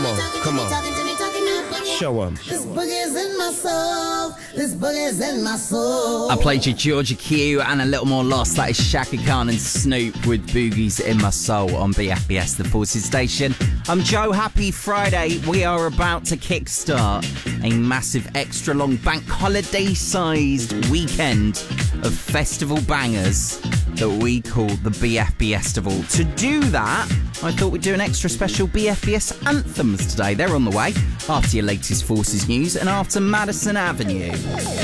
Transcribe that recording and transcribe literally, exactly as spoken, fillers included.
Come on, come on. Show 'em. This boogie's in my soul. This boogie's in my soul. I played you Georgia Q and a little more Lost. That is Shaka Khan and Snoop with Boogies in My Soul on B F B S, the Forces Station. I'm Joe. Happy Friday. We are about to kickstart a massive extra long bank holiday sized weekend of festival bangers that we call the B F B Festival. To do that, I thought we'd do an extra special B F B S anthems today. They're on the way after your latest Forces news and after Madison Avenue.